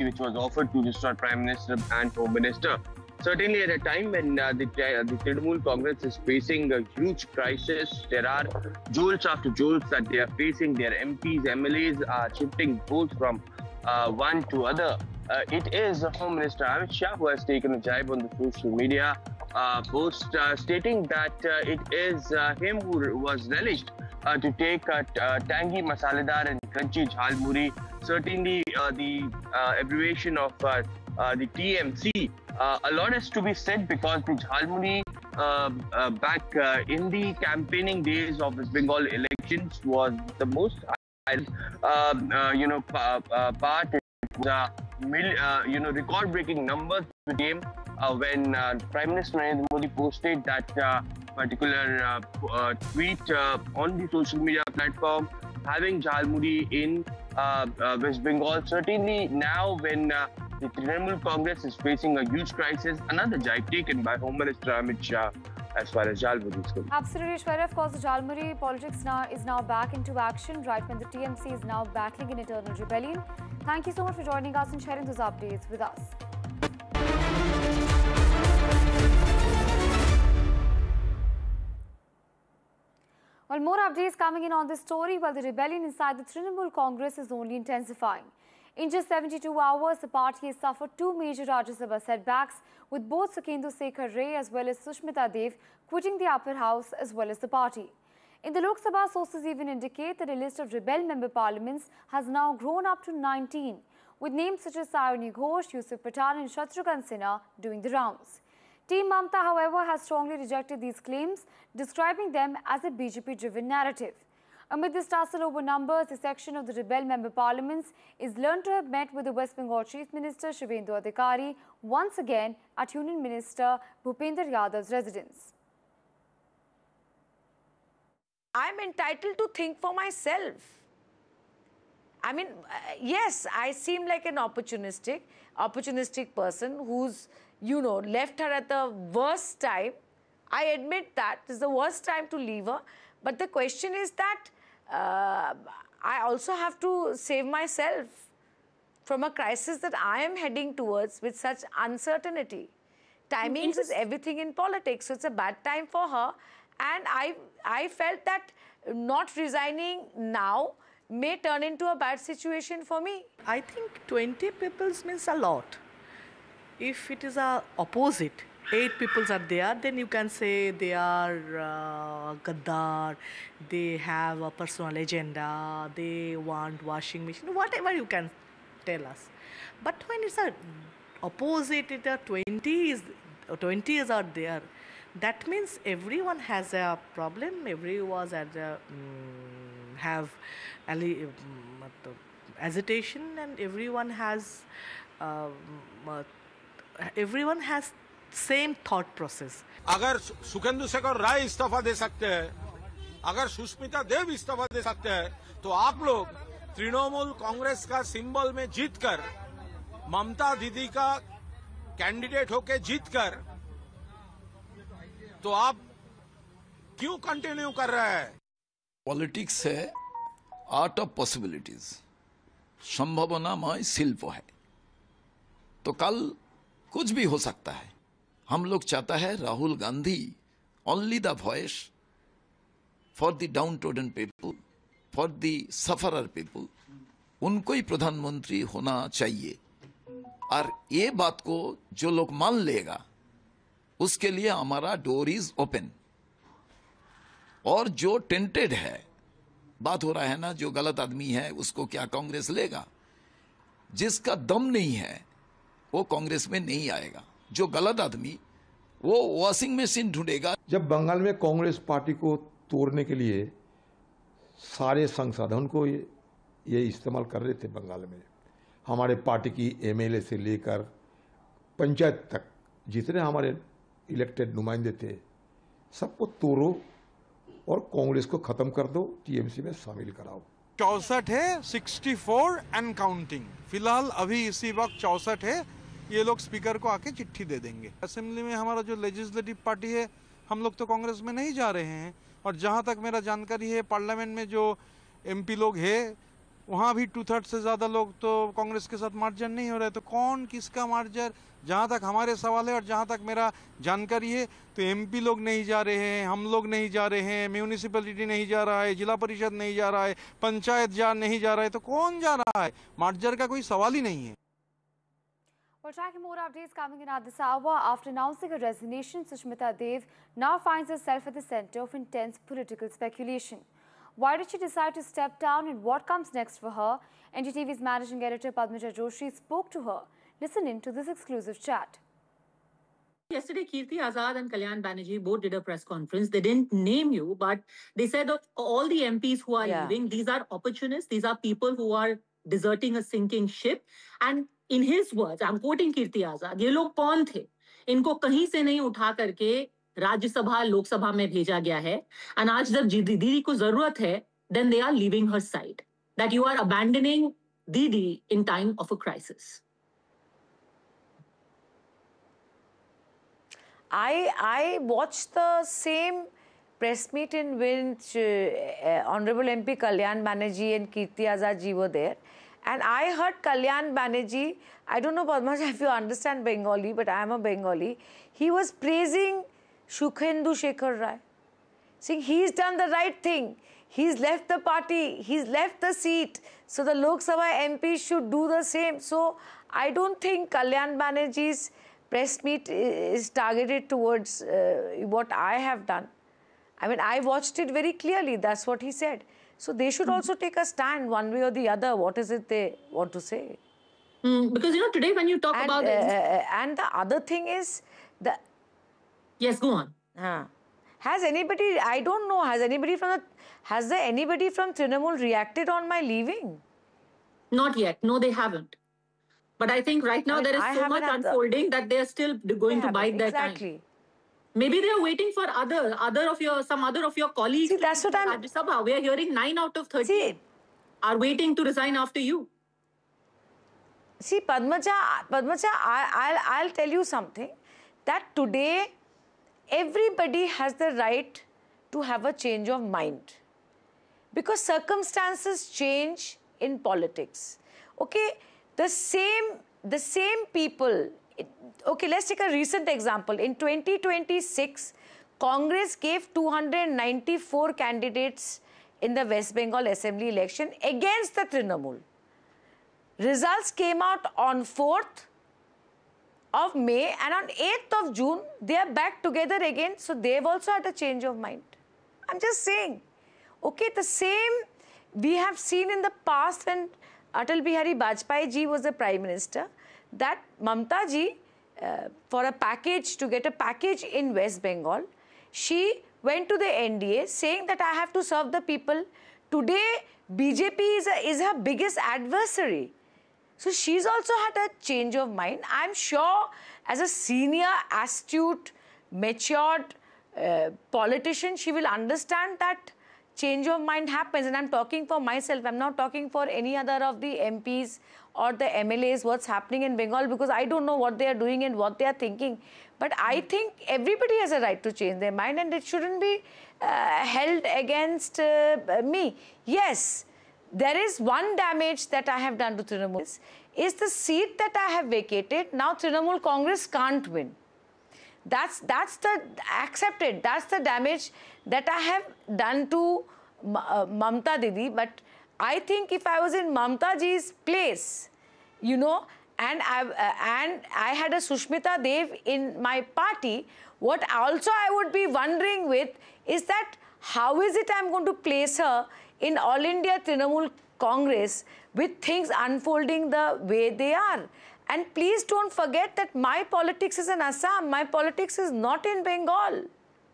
which was offered to restore Prime Minister and Home Minister. Certainly, at a time when the Trinamool Congress is facing a huge crisis, there are jolts after jolts that they are facing. Their MPs, MLAs are shifting votes from one to other. It is Home Minister Amit Shah who has taken a jibe on the social media post stating that it is him who was relished to take tangy, masaledar and crunchy jhal muri. Certainly the abbreviation of the TMC. A lot has to be said because the jhal muri back in the campaigning days of West Bengal elections was the most part. Record-breaking numbers came when Prime Minister Narendra Modi posted that particular tweet on the social media platform having Jhalmuri in West Bengal. Certainly now when the Trinamool Congress is facing a huge crisis, another jibe taken by Home Minister Amit Shah as far as Jhalmuri is concerned. Absolutely, Shweta. Of course, the Jhalmuri politics is now back into action, right when the TMC is now battling an internal rebellion. Thank you so much for joining us and sharing those updates with us. Well, more updates coming in on this story while the rebellion inside the Trinamool Congress is only intensifying. In just 72 hours, the party has suffered two major Rajya Sabha setbacks, with both Sukhendu Sekhar Ray as well as Sushmita Dev quitting the upper house as well as the party. In the Lok Sabha, sources even indicate that a list of rebel member parliaments has now grown up to 19, with names such as Sayoni Ghosh, Yusuf Pathan and Shatrughan Sinha doing the rounds. Team Mamta, however, has strongly rejected these claims, describing them as a BJP-driven narrative. Amid this tussle over numbers, the section of the rebel member parliaments is learned to have met with the West Bengal Chief Minister Shivendu Adhikari once again at Union Minister Bhupender Yadav's residence. I'm entitled to think for myself. I mean, yes, I seem like an opportunistic person who's, left her at the worst time. I admit that it's the worst time to leave her. But the question is that I also have to save myself from a crisis that I am heading towards with such uncertainty. Timings is everything in politics, so it's a bad time for her. And I felt that not resigning now may turn into a bad situation for me. I think 20 people means a lot. If it is a opposite, 8 people are there, then you can say they are Gaddar, they have a personal agenda, they want washing machine, whatever you can tell us. But when it's a opposite, it are 20s are there, that means everyone has a problem, everyone have agitation, and everyone has same thought process. अगर सुखेंदु शेखर राय इस्तीफा दे सकते हैं, अगर सुष्मिता देव इस्तीफा दे सकते हैं, तो आप लोग तृणमूल कांग्रेस का सिंबल में जीतकर, ममता दीदी का कैंडिडेट होके जीतकर, तो आप क्यों कंटिन्यू कर रहे हैं? पॉलिटिक्स है आर्ट ऑफ पॉसिबिलिटीज, संभावनामय शिल्प है, तो कल कुछ भी हो सकता है। हम लोग चाहता है Rahul Gandhi only the voice for the down trodden people, for the sufferer people, उनको ही प्रधानमंत्री होना चाहिए। और ये बात को जो लोग मान लेगा उसके लिए हमारा डोर इज ओपन। और जो टेंटेड है, बात हो रहा है ना, जो गलत आदमी है उसको क्या कांग्रेस लेगा? जिसका दम नहीं है वो कांग्रेस में नहीं आएगा। जो गलत आदमी वो वॉशिंग मशीन ढूंढेगा। जब बंगाल में कांग्रेस पार्टी को तोड़ने के लिए सारे संसाधन को ये इस्तेमाल कर रहे थे बंगाल में, हमारे पार्टी की एमएलए से लेकर पंचायत तक जितने हमारे इलेक्टेड नुमाइंदे थे, सबको तोड़ो और कांग्रेस को खत्म कर दो, टीएमसी में शामिल कराओ। 64 है, 64 एंड काउंटिंग। फिलहाल अभी इसी वक्त 64 है। ये लोग स्पीकर को आके चिट्ठी दे देंगे। असेंबली में हमारा जो लेजिस्लेटिव पार्टी है, हम लोग तो कांग्रेस में नहीं जा रहे हैं। और जहां तक मेरा जानकारी है, पार्लियामेंट में जो एमपी लोग हैं वहाँ भी 2/3 से ज़्यादा लोग तो कांग्रेस के साथ मार्जर नहीं हो रहे। तो कौन किसका मार्जर, जहाँ तक हमारे सवाल है और जहाँ तक मेरा जानकारी है तो एमपी लोग नहीं जा रहे हैं, हम लोग नहीं जा रहे हैं, म्यूनिसिपैलिटी नहीं जा रहा है, जिला परिषद नहीं जा रहा है, पंचायत नहीं जा रहा है, तो कौन जा रहा है? मार्जर का कोई सवाल ही नहीं है। Well, tracking more updates coming in at this hour. After announcing her resignation, Sushmita Dev now finds herself at the centre of intense political speculation. Why did she decide to step down and what comes next for her? NDTV's managing editor Padmaja Joshi spoke to her. Listen in to this exclusive chat. Yesterday, Kirti Azad and Kalyan Banerjee both did a press conference. They didn't name you, but they said of all the MPs who are leaving, these are opportunists. These are people who are deserting a sinking ship. And in his words, I'm quoting Kirti Azad, ये लोग कौन थे? इनको कहीं से नहीं उठा करके राज्यसभा लोकसभा में भेजा गया है। And आज जब दीदी को जरूरत है, then they are leaving her side. That you are abandoning Didi in time of a crisis. I watched the same press meet in which Honorable MP Kalyan Banerjee and Kirti Azad ji were there. And I heard Kalyan Banerjee, I don't know Padmaja if you understand Bengali, but I am a Bengali. He was praising Sukhendu Shekhar Rai, saying he's done the right thing. He's left the party, he's left the seat. So the Lok Sabha MPs should do the same. So I don't think Kalyan Banerjee's press meet is targeted towards what I have done. I mean, I watched it very clearly. That's what he said. So they should also take a stand one way or the other. What is it they want to say? Because, you know, today when you talk about... and the other thing is... Yes, go on. Has anybody, I don't know, has there anybody from Trinamool reacted on my leaving? Not yet. No, they haven't. But I think right now there is so much unfolding that they are still going to bide their time. Maybe they are waiting for some other of your colleagues. See, that's what I'm... Rajya Sabha. We are hearing 9 out of 13 are waiting to resign after you. See, Padmaja, I'll tell you something. That today, everybody has the right to have a change of mind. Because circumstances change in politics. Okay? The same people, okay, let's take a recent example. In 2026, Congress gave 294 candidates in the West Bengal Assembly election against the Trinamool. Results came out on 4th of May and on 8th of June, they are back together again. So they've also had a change of mind. I'm just saying, okay, the same we have seen in the past when Atal Bihari Vajpayee ji was the Prime Minister, that Mamta ji, for a package, to get a package in West Bengal, she went to the NDA saying that I have to serve the people. Today, BJP is her biggest adversary. So she's also had a change of mind. I'm sure as a senior, astute, matured politician, she will understand that change of mind happens. And I'm talking for myself. I'm not talking for any other of the MPs or the MLAs, what's happening in Bengal, because I don't know what they are doing and what they are thinking. But I think everybody has a right to change their mind and it shouldn't be held against me. Yes, there is one damage that I have done to Trinamool. Is the seat that I have vacated, now Trinamool Congress can't win. That's the accepted. That's the damage that I have done to Mamta Didi. But I think if I was in Mamta ji's place, you know, and I had a Sushmita Dev in my party, what also I would be wondering with is that how is it I'm going to place her in All India Trinamool Congress with things unfolding the way they are. And please don't forget that my politics is in Assam. My politics is not in Bengal.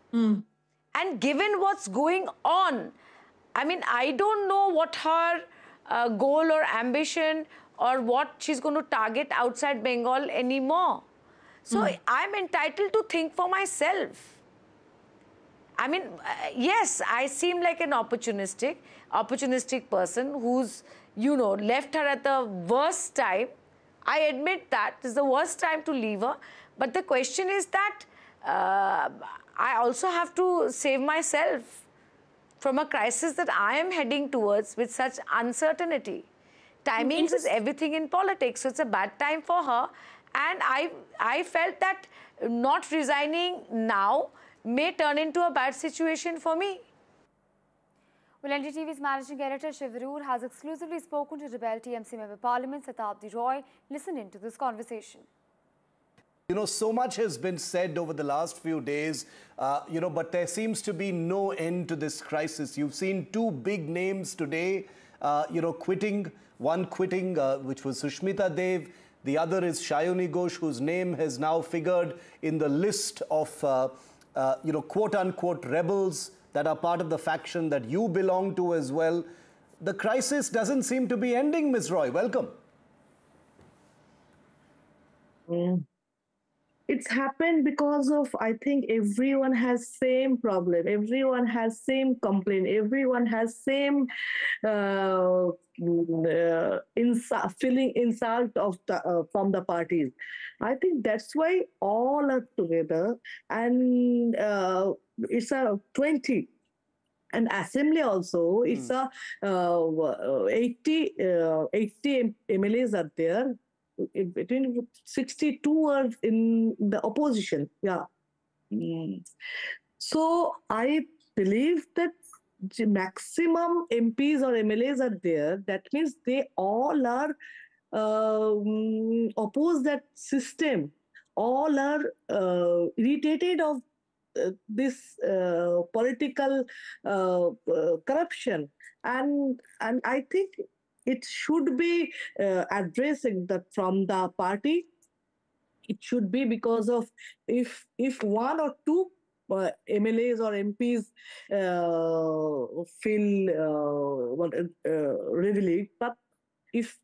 And given what's going on, I mean, I don't know what her goal or ambition or what she's going to target outside Bengal anymore. So I'm entitled to think for myself. I mean, yes, I seem like an opportunistic person who's, you know, left her at the worst time. I admit that it's the worst time to leave her. But the question is that I also have to save myself. from a crisis that I am heading towards with such uncertainty. Timings is everything in politics, so it's a bad time for her. And I felt that not resigning now may turn into a bad situation for me. Well, NDTV's managing editor Shivarur has exclusively spoken to Rebel TMC Member Parliament Shatabdi Roy. Listen in to this conversation. You know, so much has been said over the last few days, but there seems to be no end to this crisis. You've seen two big names today, quitting. One quitting, which was Sushmita Dev. The other is Shayoni Ghosh, whose name has now figured in the list of, quote-unquote rebels that are part of the faction that you belong to as well. The crisis doesn't seem to be ending, Ms. Roy. Welcome. It's happened because of, I think, everyone has same problem. Everyone has same complaint. Everyone has same feeling insult of from the parties. I think that's why all are together, and it's a 20. And assembly also, it's a 80 MLAs are there. Between 62 are in the opposition. Yeah. So I believe that the maximum MPs or MLAs are there. That means they all are oppose that system. All are irritated of this political corruption, and I think it should be addressing that from the party. It should be because of if one or two MLAs or MPs feel readily, but if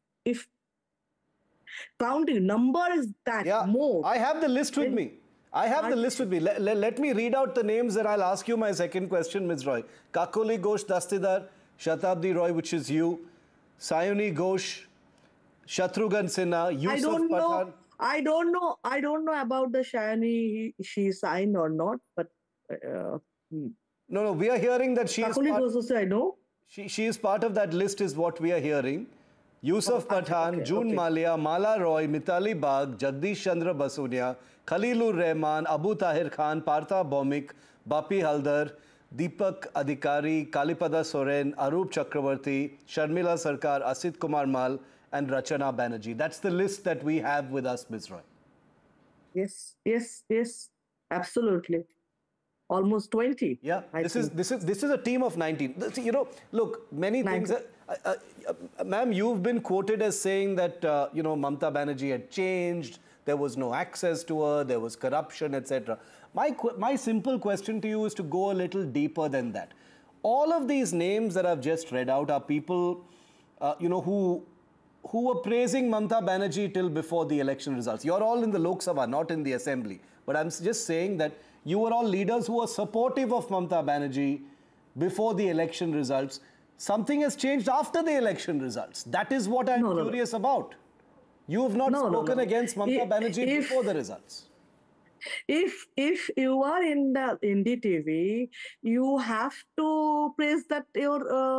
counting number is that more. I have the list with me. Let me read out the names and I'll ask you my second question, Ms. Roy. Kakoli Ghosh Dastidar, Shatabdi Roy, which is you, Sayoni Ghosh, Shatrughan Sinha, Yusuf Pathan. I don't know about the Shayani, she signed or not, but No, we are hearing that she is Kakoli Ghosh also I know. She is part of that list is what we are hearing. Yusuf Pathan, June Malia, Mala Roy, Mitali Bagh, Jagdish Chandra Basunia, Khalilur Rahman, Abu Tahir Khan, Partha Bhaumik, Bapi Haldar, Deepak Adhikari, Kalipada Soren, Arup Chakravarti, Sharmila Sarkar, Asit Kumar Mal, and Rachana Banerjee. That's the list that we have with us, Ms. Roy. Yes, absolutely. Almost 20. Yeah, this is a team of 19. You know, look, many 19. Things. Ma'am, you've been quoted as saying that Mamata Banerjee had changed. There was no access to her. There was corruption, etc. My simple question to you is to go a little deeper than that. All of these names that I've just read out are people, who were praising Mamata Banerjee till before the election results. You're all in the Lok Sabha, not in the Assembly. But I'm just saying that you were all leaders who were supportive of Mamata Banerjee before the election results. Something has changed after the election results. That is what I'm curious about. You have not spoken against Mamata Banerjee before the results. If you are in the NDTV, you have to praise that your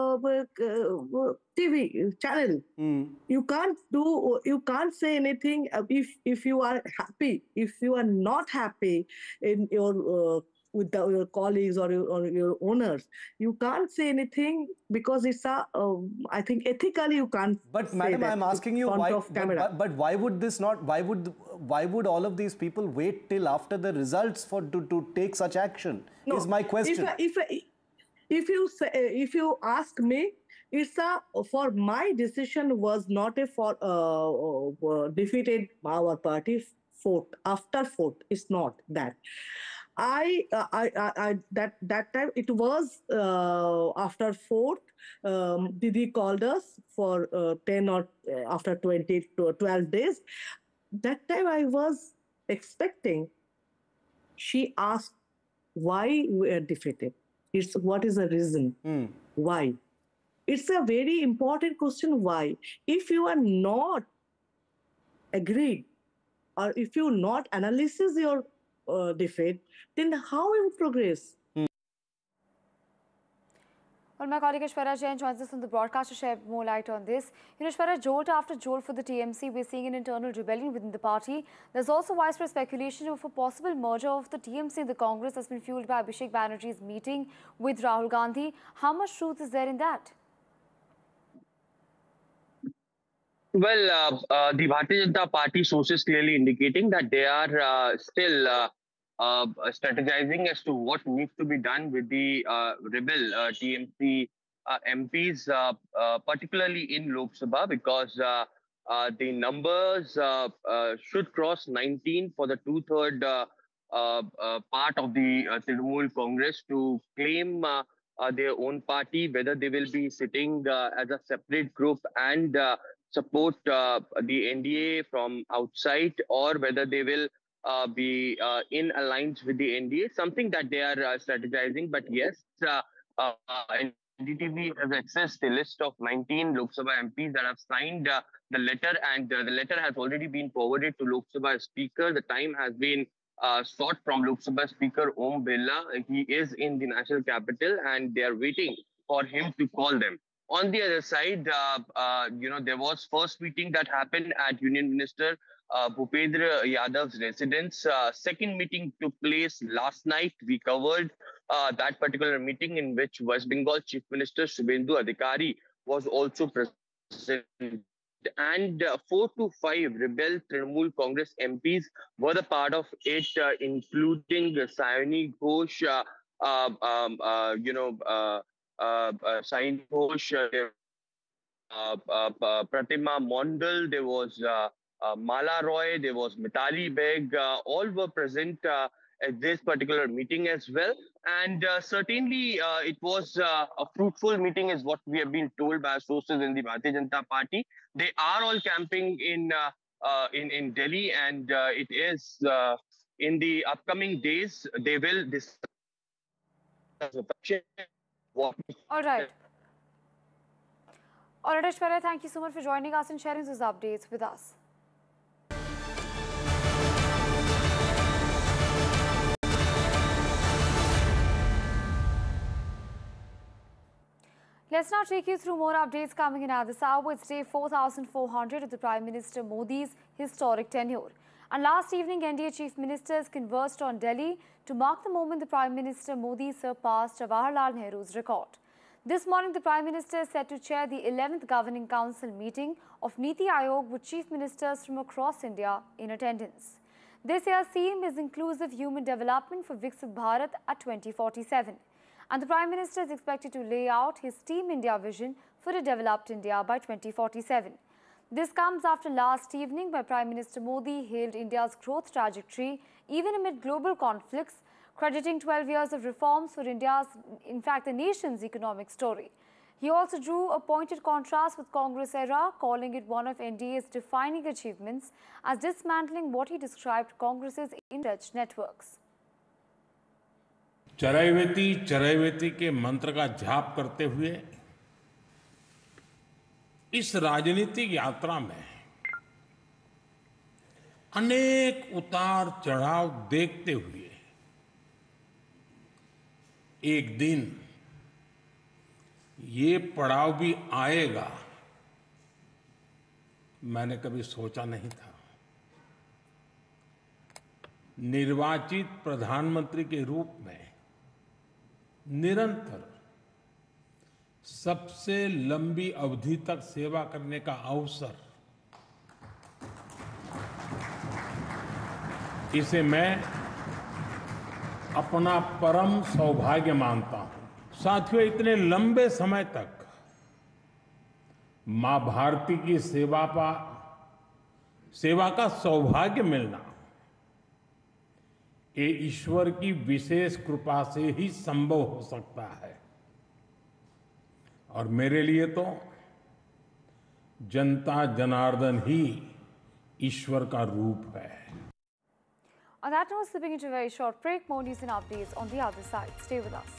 TV channel. You can't say anything if you are happy. If you are not happy in your with your colleagues or your owners, you can't say anything because it's I think ethically you can't. But say madam, that I'm asking you why. But why would this not? Why would all of these people wait till after the results to take such action? No, is my question. If you ask me, it's for my decision was not for defeated our party after fourth. It's not that. That time it was after fourth. Didi called us for 10 or after 20 to 12 days. That time I was expecting. She asked why we are defeated. What is the reason? Why? It's a very important question. Why? If you are not agreed, or if you not analysis your defeat, then how will progress? Well, my colleague Ishwara Jain joins us from the broadcast to shed more light on this. Ishwara, jolt after jolt for the TMC, we're seeing an internal rebellion within the party. There's also widespread speculation of a possible merger of the TMC and the Congress that's been fueled by Abhishek Banerjee's meeting with Rahul Gandhi. How much truth is there in that? Well, the Bharatiya Janata Party sources clearly indicating that they are still strategizing as to what needs to be done with the rebel TMC MPs, particularly in Lok Sabha, because the numbers should cross 19 for the two-third part of the Trinamool Congress to claim their own party, whether they will be sitting as a separate group and support the NDA from outside, or whether they will be in alliance with the NDA, something that they are strategizing. But yes, NDTV has accessed the list of 19 Lok Sabha MPs that have signed the letter, and the letter has already been forwarded to Lok Sabha Speaker. The time has been sought from Lok Sabha Speaker Om Birla. He is in the national capital, and they are waiting for him to call them. On the other side, there was first meeting that happened at Union Minister Bhupendra Yadav's residence. Second meeting took place last night. We covered that particular meeting, in which West Bengal Chief Minister Shubhendu Adhikari was also present. And 4 to 5 rebel Trinamool Congress MPs were the part of it, including Sayani Ghosh, Saini Ghosh, Pratima Mondal, there was Mala Roy, there was Mitali Beg, all were present at this particular meeting as well. And certainly it was a fruitful meeting, is what we have been told by sources in the Bharatiya Janata Party. They are all camping in Delhi, and it is in the upcoming days they will discuss. All right. All right, Ishwara, thank you so much for joining us and sharing those updates with us. Let's now take you through more updates coming in at this hour. It's day 4,400 of the Prime Minister Modi's historic tenure. And last evening, NDA Chief Ministers conversed on Delhi to mark the moment the Prime Minister Modi surpassed Jawaharlal Nehru's record. This morning, the Prime Minister is set to chair the 11th Governing Council meeting of Niti Aayog with Chief Ministers from across India in attendance. This year's theme is Inclusive Human Development for Viksit Bharat at 2047. And the Prime Minister is expected to lay out his Team India vision for a developed India by 2047. This comes after last evening, where Prime Minister Modi hailed India's growth trajectory even amid global conflicts, crediting 12 years of reforms for India's, in fact, the nation's economic story. He also drew a pointed contrast with Congress era, calling it one of NDA's defining achievements as dismantling what he described Congress's in-touch networks. Charaiveti Charaiveti के मंत्र का जाप करते हुए इस राजनीतिक यात्रा में अनेक उतार चढ़ाव देखते हुए एक दिन ये पड़ाव भी आएगा, मैंने कभी सोचा नहीं था। निर्वाचित प्रधानमंत्री के रूप में निरंतर सबसे लंबी अवधि तक सेवा करने का अवसर, इसे मैं अपना परम सौभाग्य मानता हूं। साथियों, इतने लंबे समय तक मां भारती की सेवा का सौभाग्य मिलना, ये ईश्वर की विशेष कृपा से ही संभव हो सकता है। और मेरे लिए तो जनता जनार्दन ही ईश्वर का रूप है। On that note, slipping into a very short break, more news and updates on the other side. Stay with us.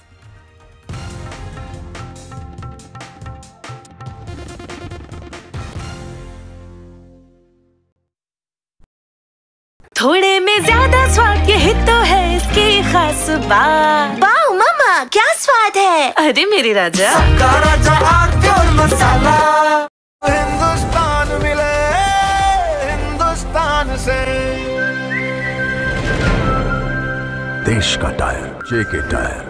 थोड़े में ज्यादा स्वाद, यही तो है इसकी खास बात। वाओ मम्मा, क्या स्वाद है? अरे मेरे राजा, मसाला। हिंदुस्तान मिले हिंदुस्तान से। देश का tyre, JK tyre.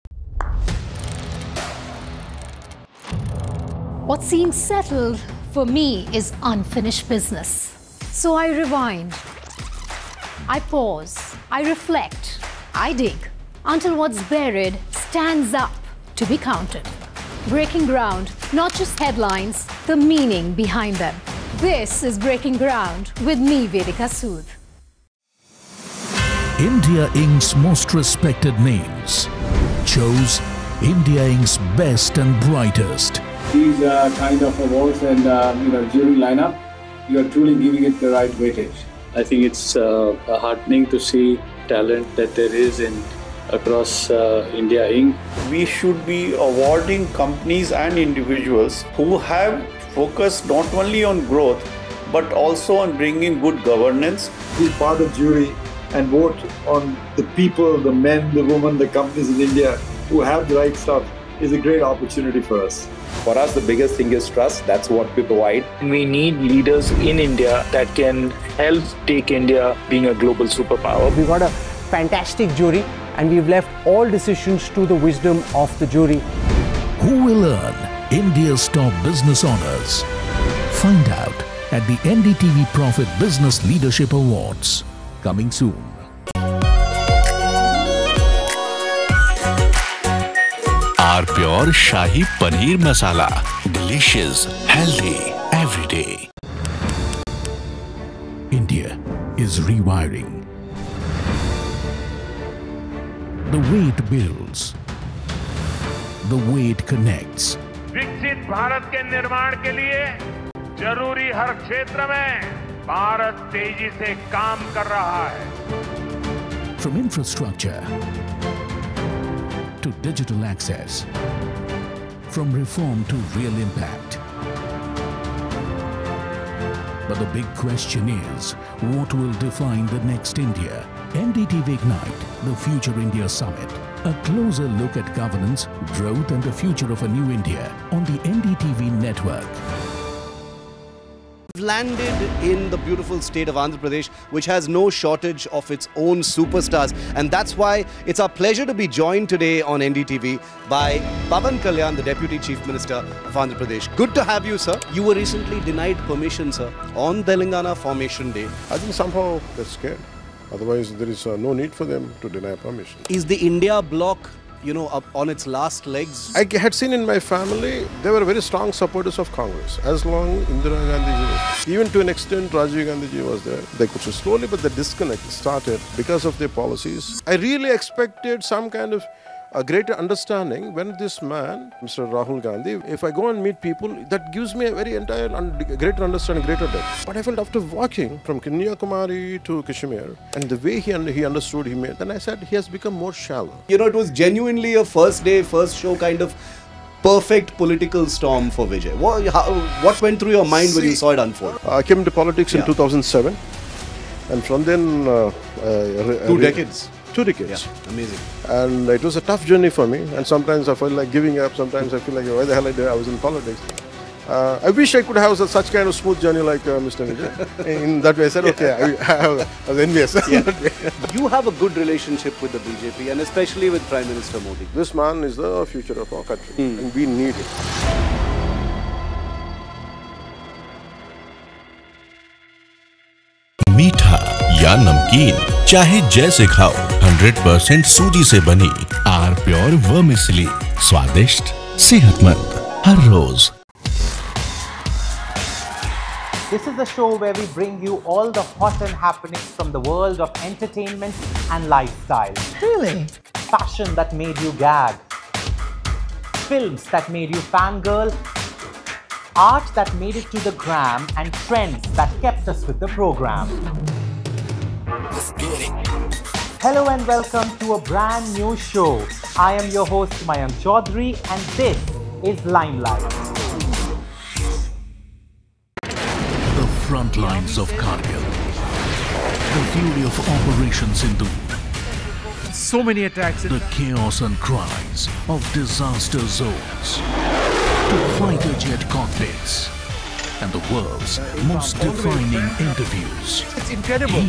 What seems settled for me is unfinished business. So I rewind, I pause, I reflect, I dig until what's buried stands up to be counted. Breaking ground, not just headlines, the meaning behind them. This is Breaking Ground with me, Vedika Sood. India Inc.'s most respected names chose India Inc.'s best and brightest. These kind of awards and jury lineup, you are truly giving it the right weightage. I think it's heartening to see talent that there is across India Inc. We should be awarding companies and individuals who have focused not only on growth but also on bringing good governance. Be part of jury and vote on the people, the men, the women, the companies in India who have the right stuff is a great opportunity for us. For us, the biggest thing is trust. That's what we provide. We need leaders in India that can help take India being a global superpower. We got a fantastic jury and we've left all decisions to the wisdom of the jury. Who will earn India's top business honors? Find out at the NDTV Profit Business Leadership Awards. Coming soon. R Pure Shahi Paneer Masala. Delicious, healthy, every day. India is rewiring. The way it builds, the way it connects. विकसित भारत के निर्माण के लिए जरूरी हर क्षेत्र में भारत तेजी से काम कर रहा है. From infrastructure to digital access, from reform to real impact. But the big question is, what will define the next India? NDTV Ignite, the Future India Summit. A closer look at governance, growth and the future of a new India on the NDTV network. Landed in the beautiful state of Andhra Pradesh, which has no shortage of its own superstars. And that's why it's our pleasure to be joined today on NDTV by Pawan Kalyan, the Deputy Chief Minister of Andhra Pradesh. Good to have you, sir. You were recently denied permission, sir, on Telangana Formation Day. I think somehow they're scared. Otherwise, there is no need for them to deny permission. Is the India bloc, up on its last legs? I had seen in my family, they were very strong supporters of Congress. As long Indira Gandhi was, even to an extent Rajiv Gandhi was there, they could slowly, but the disconnect started because of their policies. I really expected some kind of a greater understanding when this man, Mr. Rahul Gandhi, if I go and meet people, that gives me a very greater understanding, greater depth. But I felt after walking from Kanyakumari to Kashmir, and the way he understood, then I said he has become more shallow. It was genuinely a first day, first show kind of perfect political storm for Vijay. What went through your mind when you saw it unfold? I came into politics in 2007, and from then... 2 decades. 2 decades. Yeah, amazing. And it was a tough journey for me, and sometimes I felt like giving up, sometimes I feel like, why the hell I was in politics. I wish I could have such kind of smooth journey like Mr. Vijay. In that way, I said, okay, I was envious. You have a good relationship with the BJP, and especially with Prime Minister Modi. This man is the future of our country, and we need it. मीठा या नमकीन, चाहे जैसे खाओ, 100% सूजी से बनी are pure vermicelli, स्वादिष्ट, सेहतमंद, हर रोज. This is the show where we bring you all the hot and happenings from the world of entertainment and lifestyle. Really? Fashion that made you gag. Films that made you fangirl. Art that made it to the gram, and trends that kept us with the program. Hello and welcome to a brand new show. I am your host Mayank Chaudhary, and this is Limelight. The front lines of Kargil. The fury of Operation Sindoor. so many attacks. The chaos and cries of disaster zones, to fighter jet cockpits, and the world's most defining interviews. It's incredible. He